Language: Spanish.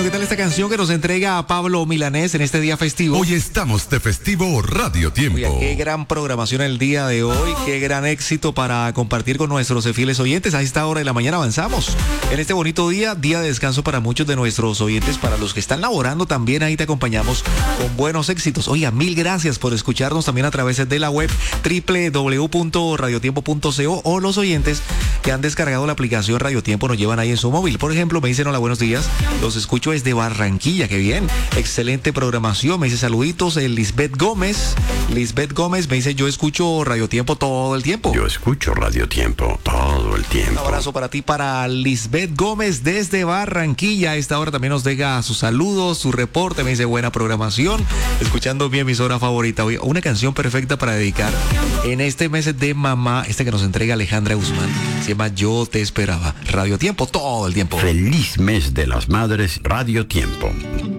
¿qué tal esta canción que nos entrega a Pablo Milanés en este día festivo? Hoy estamos de festivo Radio Tiempo. Oye, qué gran programación el día de hoy, qué gran éxito para compartir con nuestros fieles oyentes. A esta hora de la mañana avanzamos en este bonito día, día de descanso para muchos de nuestros oyentes, para los que están laborando también ahí te acompañamos con buenos éxitos. Oiga, mil gracias por escucharnos también a través de la web www.radiotiempo.co o los oyentes que han descargado la aplicación Radio Tiempo nos llevan ahí en su móvil. Por ejemplo, me dicen hola, buenos días, los escucho desde Barranquilla, qué bien, excelente programación, me dice saluditos, Lisbeth Gómez me dice yo escucho Radio Tiempo todo el tiempo. Yo escucho Radio Tiempo todo el tiempo. Un abrazo para ti, para Lisbeth Gómez desde Barranquilla. A esta hora también nos deja sus saludos, su reporte, me dice buena programación, escuchando mi emisora favorita. Oye, una canción perfecta para dedicar en este mes de mamá, esta que nos entrega Alejandra Guzmán, se llama Yo Te Esperaba. Radio Tiempo todo el tiempo. Feliz mes de las madres, Radio Tiempo.